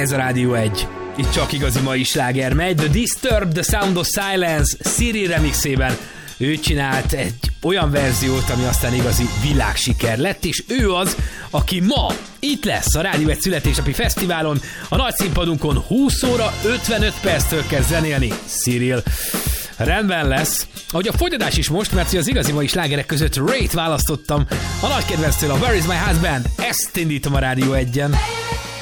Ez a Rádió 1. Itt csak igazi mai sláger megy. The Disturbed, The Sound of Silence Siri remixében. Ő csinált egy olyan verziót, ami aztán igazi világsiker lett, és ő az, aki ma itt lesz a Rádió 1 születésnapi fesztiválon, a nagy színpadunkon 20 óra 55 perctől kezd zenélni. Cyril. Rendben lesz. Ahogy a folytatás is most, mert az igazi mai slágerek között Ray-t választottam. A nagy kedvenctől a Where is my husband? Ezt indítom a Rádió 1-en.